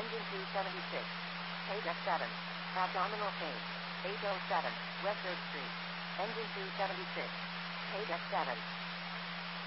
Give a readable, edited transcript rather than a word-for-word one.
Engine 276. Page F7. Abdominal pain. 807, West 3rd Street. Engine 276. Page F7.